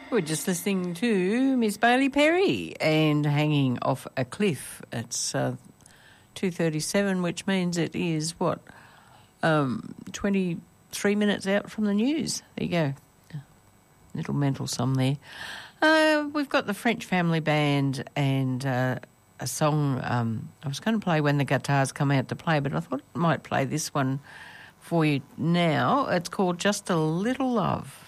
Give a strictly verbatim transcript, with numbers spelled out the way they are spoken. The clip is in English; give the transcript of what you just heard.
We're just listening to Miss Bailey Perry and Hanging Off a Cliff. It's uh, two thirty-seven, which means it is, what, um, twenty-three minutes out from the news. There you go. Little mental sum there. Uh, we've got the French Family Band and uh, a song um, I was going to play when the guitars come out to play, but I thought I might play this one for you now. It's called Just a Little Love.